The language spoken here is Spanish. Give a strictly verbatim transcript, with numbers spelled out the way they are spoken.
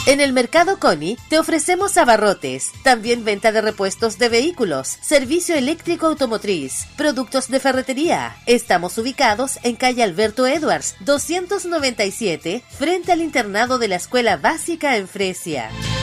En el Mercado Coni te ofrecemos abarrotes, también venta de repuestos de vehículos, servicio eléctrico automotriz, productos de ferretería. Estamos ubicados en calle Alberto Edwards, doscientos noventa y siete, frente al internado de la Escuela Básica en Fresia.